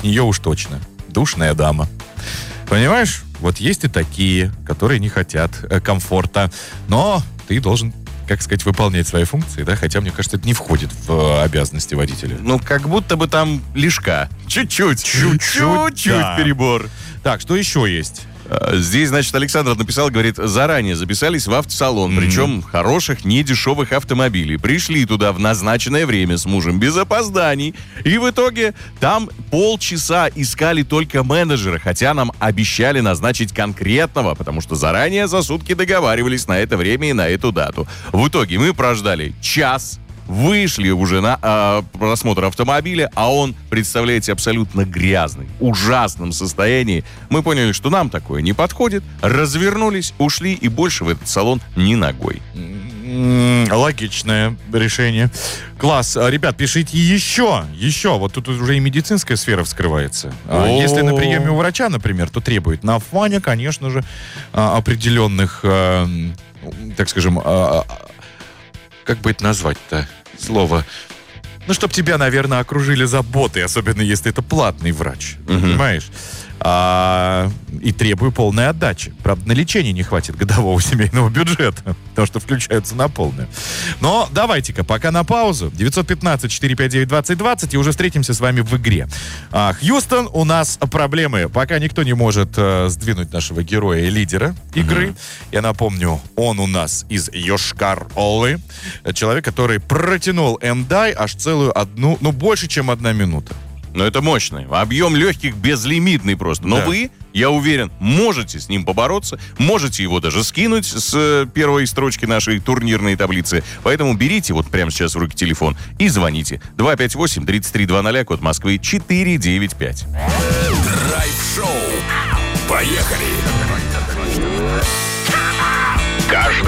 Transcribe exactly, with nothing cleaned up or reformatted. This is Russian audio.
нее уж точно. Душная дама. Понимаешь? Вот есть и такие, которые не хотят э, комфорта. Но ты должен, как сказать, выполнять свои функции, да? Хотя, мне кажется, это не входит в э, обязанности водителя. Ну, как будто бы там лишка. Чуть-чуть. Чуть-чуть, Чуть-чуть да. перебор. Так, что еще есть? Здесь, значит, Александр написал, говорит, заранее записались в автосалон, mm-hmm. причем хороших, недешевых автомобилей. Пришли туда в назначенное время с мужем, без опозданий. И в итоге там полчаса искали только менеджера, хотя нам обещали назначить конкретного, потому что заранее за сутки договаривались на это время и на эту дату. В итоге мы прождали час, вышли уже на э, просмотр автомобиля, а он, представляете, абсолютно грязный, в ужасном состоянии. Мы поняли, что нам такое не подходит, развернулись, ушли и больше в этот салон ни ногой. Логичное решение. Класс. Ребят, пишите еще, еще. Вот тут уже и медицинская сфера вскрывается. О-о-о. Если на приеме у врача, например, то требует на фоне, конечно же, определенных, так скажем, как бы это назвать-то слово? Ну, чтобы тебя, наверное, окружили заботой, особенно если это платный врач, uh-huh. понимаешь? А, и требую полной отдачи. Правда, на лечение не хватит годового семейного бюджета, потому что включаются на полную. Но давайте-ка пока на паузу. девятьсот пятнадцать четыреста пятьдесят девять двадцать двадцать, и уже встретимся с вами в игре. А, Хьюстон, у нас проблемы. Пока никто не может а, сдвинуть нашего героя и лидера игры. Uh-huh. Я напомню, он у нас из Йошкар-Олы. Человек, который протянул Эндай аж целую одну, ну, больше, чем одна минута. Ну, это мощно. Объем легких безлимитный просто. Но да. вы, я уверен, можете с ним побороться, можете его даже скинуть с первой строчки нашей турнирной таблицы. Поэтому берите вот прямо сейчас в руки телефон и звоните. два пять восемь тридцать три двадцать, код Москвы четыре девять пять. Драйв-шоу. Поехали!